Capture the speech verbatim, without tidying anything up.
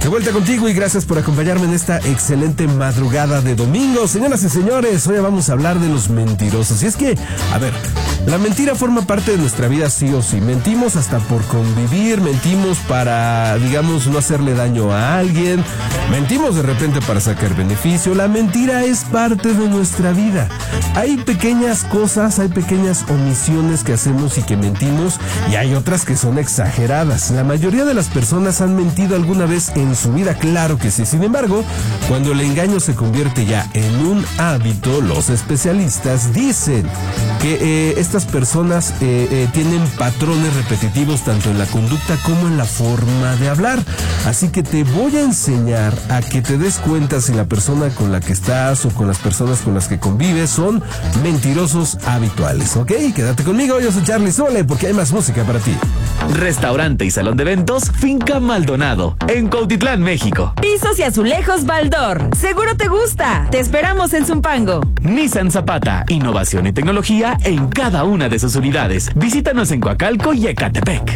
De vuelta contigo y gracias por acompañarme en esta excelente madrugada de domingo. Señoras y señores, hoy vamos a hablar de los mentirosos. Y es que, a ver, la mentira forma parte de nuestra vida sí o sí. Mentimos hasta por convivir, mentimos para, digamos, no hacerle daño a alguien, mentimos de repente para sacar beneficio. La mentira es parte de nuestra vida. Hay pequeñas cosas, hay pequeñas omisiones que hacemos y que mentimos, y hay otras que son exageradas. La mayoría de las personas han mentido alguna vez en su vida, claro que sí. Sin embargo, cuando el engaño se convierte ya en un hábito, los especialistas dicen que eh, estas personas eh, eh, tienen patrones repetitivos tanto en la conducta como en la forma de hablar. Así que te voy a enseñar a que te des cuenta si la persona con la que estás o con las personas con las que convives son mentirosos habituales, ¿ok? Quédate conmigo, yo soy Charlie Sole, porque hay más música para ti. Restaurante y salón de eventos Finca Maldonado, en Cuautitlán, México. Pisos y azulejos Baldor. Seguro te gusta. Te esperamos en Zumpango. Nissan Zapata, innovación y tecnología en cada una de sus unidades. Visítanos en Coacalco y Ecatepec.